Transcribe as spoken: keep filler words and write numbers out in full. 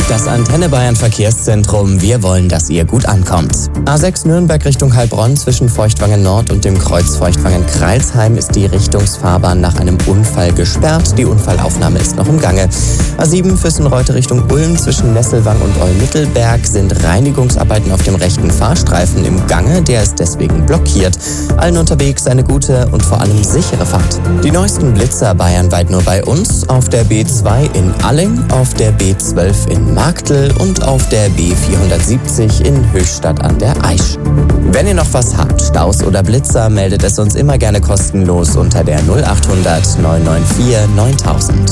Das Antenne Bayern Verkehrszentrum. Wir wollen, dass ihr gut ankommt. A sechs Nürnberg Richtung Heilbronn zwischen Feuchtwangen Nord und dem Kreuz Feuchtwangen-Kreilsheim ist die Richtungsfahrbahn nach einem Unfall gesperrt. Die Unfallaufnahme ist noch im Gange. A sieben Füssenreute Richtung Ulm zwischen Nesselwang und Olmittelberg sind Reinigungsarbeiten auf dem rechten Fahrstreifen im Gange. Der ist deswegen blockiert. Allen unterwegs eine gute und vor allem sichere Fahrt. Die neuesten Blitzer bayernweit nur bei uns. Auf der B zwei in Alling, auf der B zwölf in Marktl und auf der B vierhundertsiebzig in Höchstadt an der Aisch. Wenn ihr noch was habt, Staus oder Blitzer, meldet es uns immer gerne kostenlos unter der null achthundert neun neun vier neuntausend.